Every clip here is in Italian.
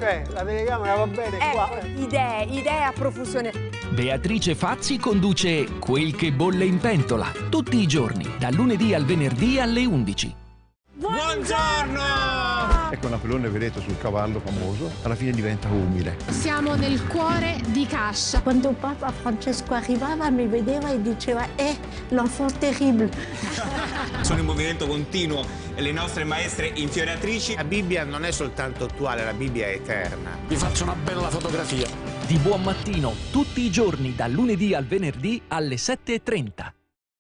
Cioè, la telecamera va bene qua. Idee a profusione. Beatrice Fazzi conduce Quel che bolle in pentola, tutti i giorni, dal lunedì al venerdì alle 11. Buongiorno! Ecco Napoleone, vedete, sul cavallo famoso, alla fine diventa umile. Siamo nel cuore di Cascia. Quando Papa Francesco arrivava mi vedeva e diceva l'enfant terrible. Sono in movimento continuo le nostre maestre infioratrici. La Bibbia non è soltanto attuale, la Bibbia è eterna. Vi faccio una bella fotografia. Di buon mattino, tutti i giorni, dal lunedì al venerdì alle 7:30.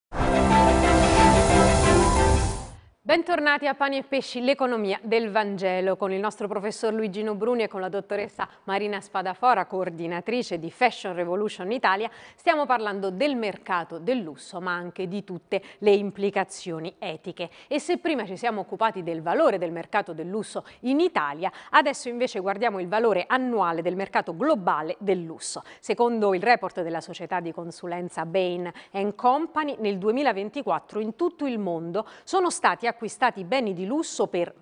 Bentornati a Pani e Pesci, l'economia del Vangelo, con il nostro professor Luigino Bruni e con la dottoressa Marina Spadafora, coordinatrice di Fashion Revolution Italia. Stiamo parlando del mercato del lusso, ma anche di tutte le implicazioni etiche. E se prima ci siamo occupati del valore del mercato del lusso in Italia, adesso invece guardiamo il valore annuale del mercato globale del lusso. Secondo il report della società di consulenza Bain & Company, nel 2024 in tutto il mondo sono stati acquistati beni di lusso per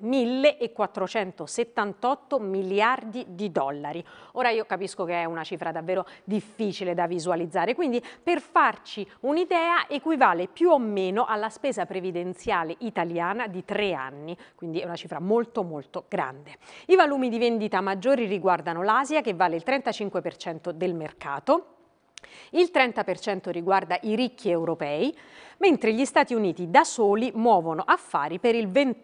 1.478 miliardi di dollari. Ora io capisco che è una cifra davvero difficile da visualizzare, quindi per farci un'idea equivale più o meno alla spesa previdenziale italiana di 3 anni, quindi è una cifra molto molto grande. I volumi di vendita maggiori riguardano l'Asia, che vale il 35% del mercato. Il 30% riguarda i ricchi europei, mentre gli Stati Uniti da soli muovono affari per il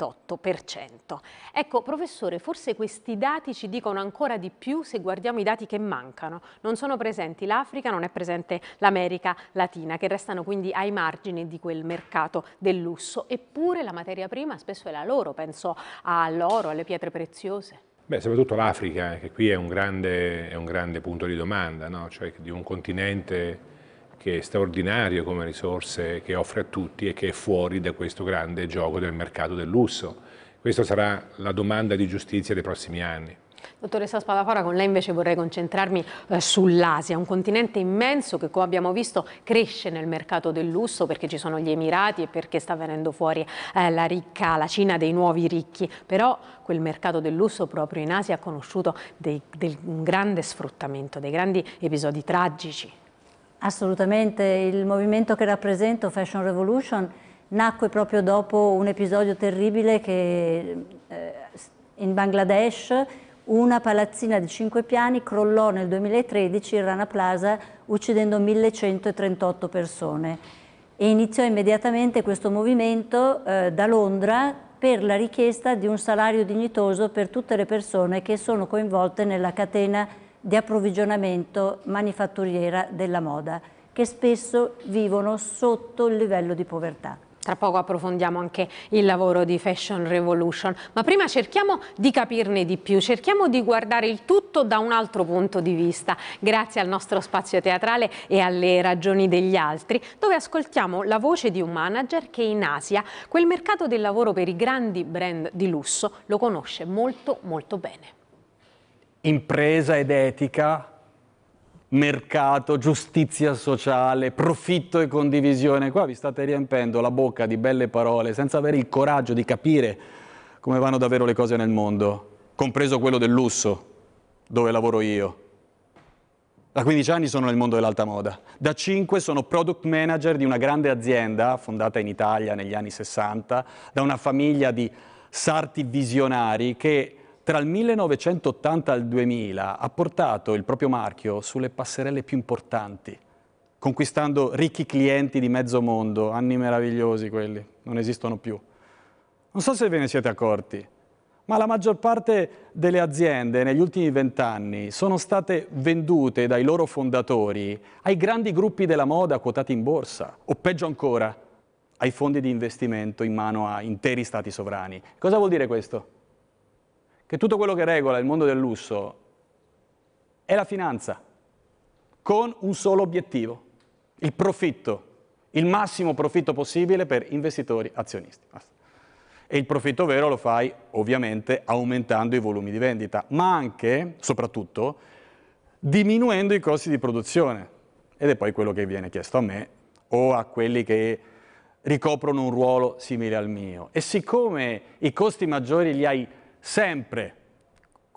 28%. Ecco, professore, forse questi dati ci dicono ancora di più se guardiamo i dati che mancano. Non sono presenti l'Africa, non è presente l'America Latina, che restano quindi ai margini di quel mercato del lusso. Eppure la materia prima spesso è la loro, penso all'oro, alle pietre preziose. Beh, soprattutto l'Africa, che qui è un grande punto di domanda, no? Cioè di un continente che è straordinario come risorse che offre a tutti e che è fuori da questo grande gioco del mercato del lusso. Questa sarà la domanda di giustizia dei prossimi anni. Dottoressa Spadafora, con lei invece vorrei concentrarmi sull'Asia, un continente immenso che, come abbiamo visto, cresce nel mercato del lusso perché ci sono gli Emirati e perché sta venendo fuori la Cina dei nuovi ricchi. Però quel mercato del lusso proprio in Asia ha conosciuto un grande sfruttamento, dei grandi episodi tragici. Assolutamente, il movimento che rappresento, Fashion Revolution, nacque proprio dopo un episodio terribile che in Bangladesh una palazzina di 5 piani crollò nel 2013 il Rana Plaza uccidendo 1138 persone e iniziò immediatamente questo movimento da Londra per la richiesta di un salario dignitoso per tutte le persone che sono coinvolte nella catena di approvvigionamento manifatturiera della moda, che spesso vivono sotto il livello di povertà. Tra poco approfondiamo anche il lavoro di Fashion Revolution, ma prima cerchiamo di capirne di più, cerchiamo di guardare il tutto da un altro punto di vista, grazie al nostro spazio teatrale e alle ragioni degli altri, dove ascoltiamo la voce di un manager che in Asia quel mercato del lavoro per i grandi brand di lusso lo conosce molto molto bene. Impresa ed etica, mercato, giustizia sociale, profitto e condivisione. Qua vi state riempendo la bocca di belle parole senza avere il coraggio di capire come vanno davvero le cose nel mondo, compreso quello del lusso, dove lavoro io. Da 15 anni sono nel mondo dell'alta moda. Da 5 sono product manager di una grande azienda fondata in Italia negli anni 60 da una famiglia di sarti visionari che tra il 1980 e il 2000 ha portato il proprio marchio sulle passerelle più importanti, conquistando ricchi clienti di mezzo mondo, anni meravigliosi quelli, non esistono più. Non so se ve ne siete accorti, ma la maggior parte delle aziende negli ultimi 20 anni sono state vendute dai loro fondatori ai grandi gruppi della moda quotati in borsa, o peggio ancora, ai fondi di investimento in mano a interi stati sovrani. Cosa vuol dire questo? Che tutto quello che regola il mondo del lusso è la finanza, con un solo obiettivo, il profitto, il massimo profitto possibile per investitori azionisti. Basta. E il profitto vero lo fai ovviamente aumentando i volumi di vendita, ma anche, soprattutto, diminuendo i costi di produzione. Ed è poi quello che viene chiesto a me o a quelli che ricoprono un ruolo simile al mio. E siccome i costi maggiori li hai sempre, come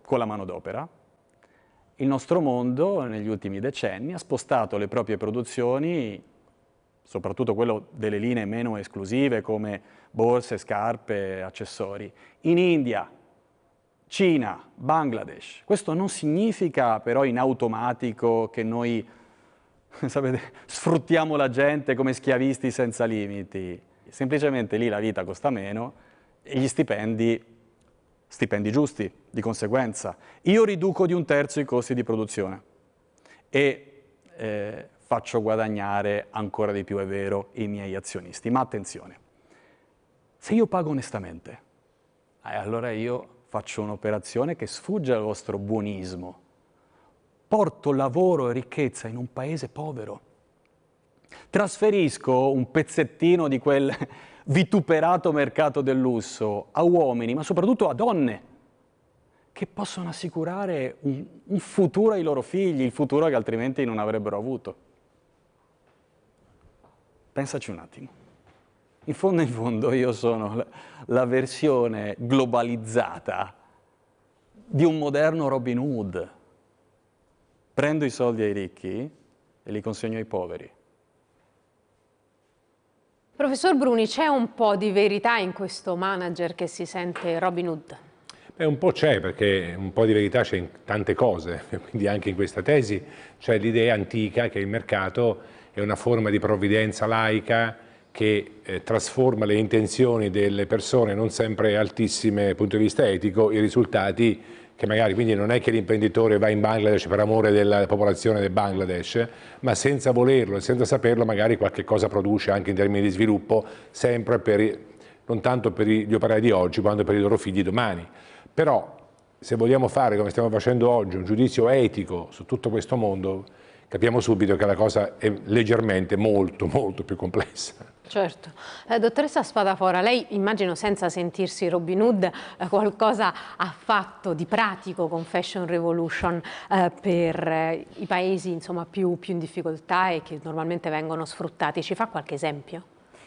con la manodopera. Il nostro mondo negli ultimi decenni ha spostato le proprie produzioni, soprattutto quello delle linee meno esclusive come borse, scarpe, accessori, in India, Cina, Bangladesh. Questo non significa però in automatico che noi, sapete, sfruttiamo la gente come schiavisti senza limiti. Semplicemente lì la vita costa meno e gli stipendi giusti, di conseguenza. Io riduco di 1/3 i costi di produzione e faccio guadagnare ancora di più, è vero, i miei azionisti. Ma attenzione, se io pago onestamente, allora io faccio un'operazione che sfugge al vostro buonismo. Porto lavoro e ricchezza in un paese povero. Trasferisco un pezzettino di quel vituperato mercato del lusso a uomini, ma soprattutto a donne, che possono assicurare un futuro ai loro figli, il futuro che altrimenti non avrebbero avuto. Pensaci un attimo. In fondo io sono la versione globalizzata di un moderno Robin Hood. Prendo i soldi ai ricchi e li consegno ai poveri. Professor Bruni, c'è un po' di verità in questo manager che si sente Robin Hood? Un po' c'è, perché un po' di verità c'è in tante cose, quindi anche in questa tesi c'è l'idea antica che il mercato è una forma di provvidenza laica che trasforma le intenzioni delle persone non sempre altissime dal punto di vista etico in risultati che magari, quindi non è che l'imprenditore va in Bangladesh per amore della popolazione del Bangladesh, ma senza volerlo e senza saperlo magari qualche cosa produce anche in termini di sviluppo, sempre non tanto per gli operai di oggi quanto per i loro figli domani. Però se vogliamo fare, come stiamo facendo oggi, un giudizio etico su tutto questo mondo, capiamo subito che la cosa è leggermente molto più complessa. Certo. Dottoressa Spadafora, lei immagino senza sentirsi Robin Hood qualcosa ha fatto di pratico con Fashion Revolution per i paesi insomma, più in difficoltà e che normalmente vengono sfruttati. Ci fa qualche esempio?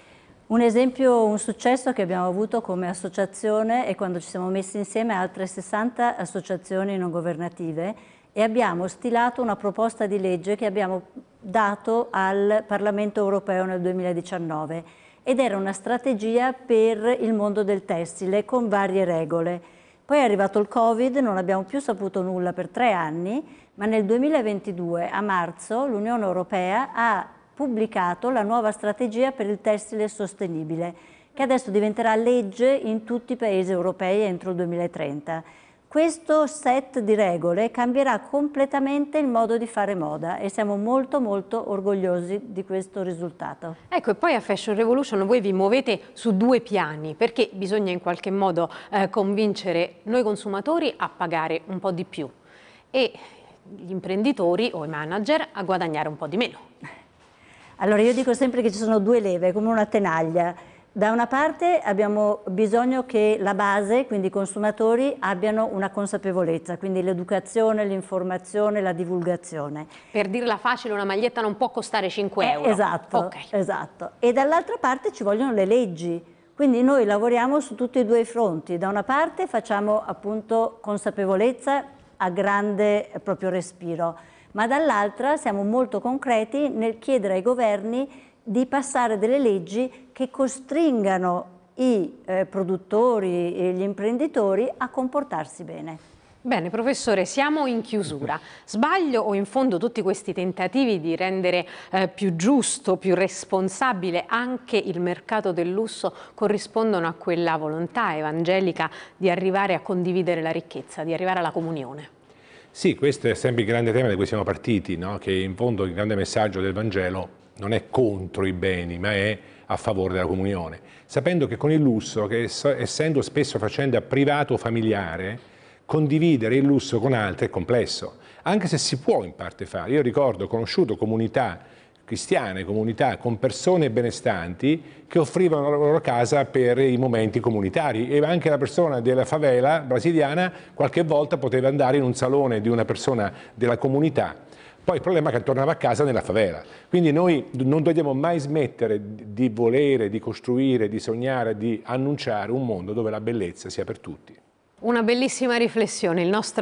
Un esempio, un successo che abbiamo avuto come associazione è quando ci siamo messi insieme a altre 60 associazioni non governative e abbiamo stilato una proposta di legge che abbiamo dato al Parlamento europeo nel 2019 ed era una strategia per il mondo del tessile con varie regole. Poi è arrivato il Covid, non abbiamo più saputo nulla per 3 anni, ma nel 2022 a marzo l'Unione Europea ha pubblicato la nuova strategia per il tessile sostenibile, che adesso diventerà legge in tutti i paesi europei entro il 2030. Questo set di regole cambierà completamente il modo di fare moda e siamo molto orgogliosi di questo risultato. Ecco, e poi a Fashion Revolution voi vi muovete su 2 piani, perché bisogna in qualche modo convincere noi consumatori a pagare un po' di più e gli imprenditori o i manager a guadagnare un po' di meno. Allora io dico sempre che ci sono 2 leve, come una tenaglia. Da una parte abbiamo bisogno che la base, quindi i consumatori, abbiano una consapevolezza, quindi l'educazione, l'informazione, la divulgazione. Per dirla facile, una maglietta non può costare 5 euro. Esatto, Okay. Esatto. E dall'altra parte ci vogliono le leggi, quindi noi lavoriamo su tutti e 2 i fronti. Da una parte facciamo appunto consapevolezza a grande proprio respiro, ma dall'altra siamo molto concreti nel chiedere ai governi di passare delle leggi che costringano i produttori e gli imprenditori a comportarsi bene. Bene, professore, siamo in chiusura. Sbaglio o in fondo tutti questi tentativi di rendere più giusto, più responsabile anche il mercato del lusso corrispondono a quella volontà evangelica di arrivare a condividere la ricchezza, di arrivare alla comunione? Sì, questo è sempre il grande tema da cui siamo partiti, no? Che in fondo il grande messaggio del Vangelo non è contro i beni, ma è a favore della comunione. Sapendo che con il lusso, che essendo spesso faccenda privato o familiare, condividere il lusso con altri è complesso, anche se si può in parte fare. Io ricordo, ho conosciuto comunità cristiane, comunità con persone benestanti che offrivano la loro casa per i momenti comunitari e anche la persona della favela brasiliana qualche volta poteva andare in un salone di una persona della comunità. Poi il problema è che tornava a casa nella favela. Quindi noi non dobbiamo mai smettere di volere, di costruire, di sognare, di annunciare un mondo dove la bellezza sia per tutti. Una bellissima riflessione. Il nostro